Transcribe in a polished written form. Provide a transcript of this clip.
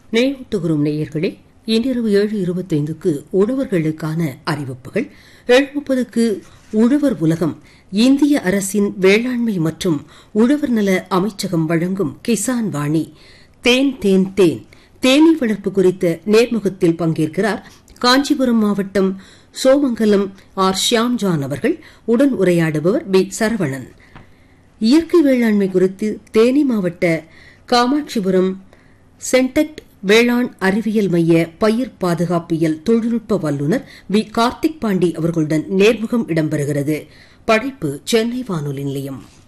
நினைவூட்டுகிறோம் நேயர்களே, இன்றிரவு 7:25க்கு உழவர்களுக்கான அறிவிப்புகள், 7:30க்கு உழவர் உலகம், இந்திய அரசின் வேளாண்மை மற்றும் உழவர் நல அமைச்சகம் வழங்கும் கிசான் வாணி, தேன் தேன் தேன் தேனீ வளர்ப்பு குறித்த நேர்முகத்தில் பங்கேற்கிறார் காஞ்சிபுரம் மாவட்டம் சோமங்கலம் ஆர் ஷியாம்ஜான் அவர்கள். உடன் உரையாடுபவர் பி சரவணன். இயற்கை வேளாண்மை குறித்து தேனி மாவட்ட காமாட்சிபுரம் சென்டெக்ட் வேளாண் அறிவியல் மைய பயிர் பாதுகாப்பியல் தொழில்நுட்ப வல்லுநர் வி கார்த்திக் பாண்டி அவர்களுடன் நேர்முகம் இடம்பெறுகிறது. படைப்பு சென்னை வானொலி நிலையம்.